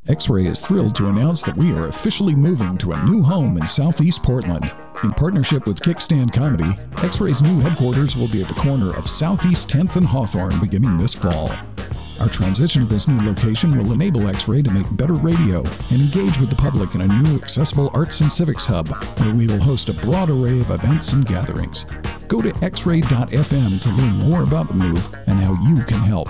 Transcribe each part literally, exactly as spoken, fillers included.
X-Ray is thrilled to announce that we are officially moving to a new home in Southeast Portland. In partnership with Kickstand Comedy, X-Ray's new headquarters will be at the corner of Southeast tenth and Hawthorne beginning this fall. Our transition to this new location will enable X-Ray to make better radio and engage with the public in a new accessible arts and civics hub where we will host a broad array of events and gatherings. Go to x ray dot f m to learn more about the move and how you can help.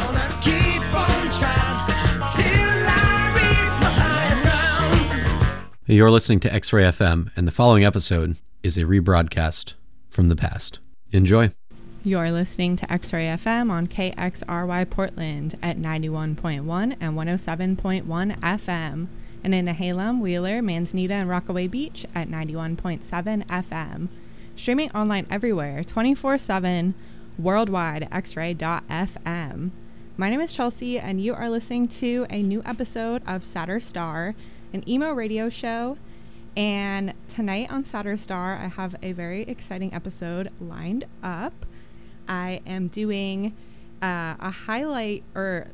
You're listening to X-Ray F M, and the following episode is a rebroadcast from the past. Enjoy. You're listening to X-Ray F M on K X R Y Portland at ninety-one point one and one oh seven point one F M, and in Nehalem, Wheeler, Manzanita, and Rockaway Beach at ninety-one point seven F M. Streaming online everywhere, twenty-four seven, worldwide at x ray dot f m. My name is Chelsea, and you are listening to a new episode of Satur Star, an emo radio show. And tonight on Satur Star, I have a very exciting episode lined up. I am doing uh, a highlight or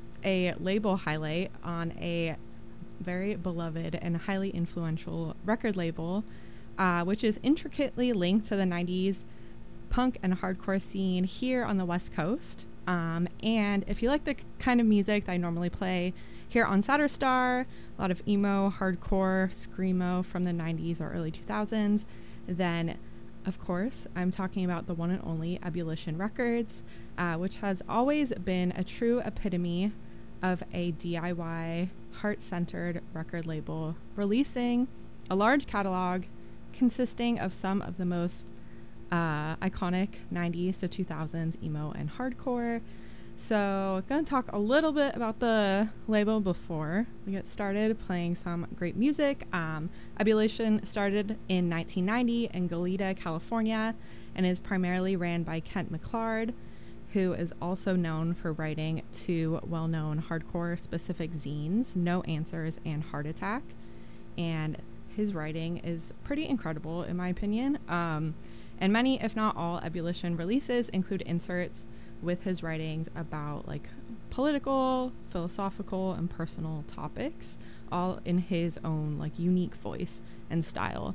a label highlight on a very beloved and highly influential record label, uh, which is intricately linked to the nineties punk and hardcore scene here on the West Coast. Um, and if you like the kind of music that I normally play here on Satur Star, a lot of emo, hardcore, screamo from the nineties or early two thousands, then of course I'm talking about the one and only Ebullition Records, uh, which has always been a true epitome of a D I Y, heart-centered record label, releasing a large catalog consisting of some of the most uh, iconic nineties to two thousands emo and hardcore. So I'm going to talk a little bit about the label before we get started playing some great music. Um, Ebullition started in nineteen ninety in Goleta, California, and is primarily ran by Kent McClard, who is also known for writing two well-known hardcore-specific zines, No Answers and Heart Attack. And his writing is pretty incredible, in my opinion. Um, and many, if not all, Ebullition releases include inserts with his writings about like political, philosophical, and personal topics, all in his own like unique voice and style.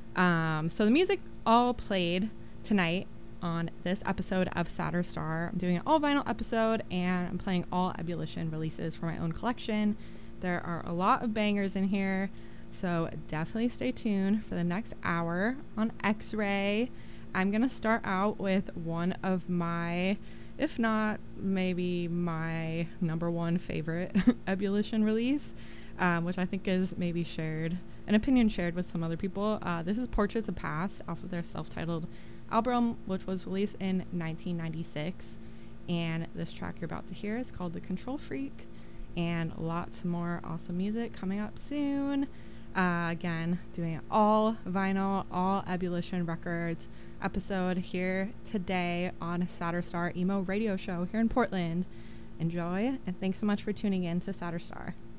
Um, so the music all played tonight on this episode of Satur Star. I'm doing an all vinyl episode, and I'm playing all Ebullition releases for my own collection. There are a lot of bangers in here, so definitely stay tuned for the next hour on X-Ray. I'm gonna start out with one of my, if not maybe my number one favorite Ebullition release, um, which I think is maybe shared, an opinion shared with some other people. Uh, this is Portraits of Past off of their self-titled album, which was released in nineteen ninety-six. And this track you're about to hear is called The Control Freak, and lots more awesome music coming up soon. Uh, again, doing it all vinyl, all Ebullition Records episode here today on Satur Star Emo Radio Show here in Portland. Enjoy, and thanks so much for tuning in to Satur Star.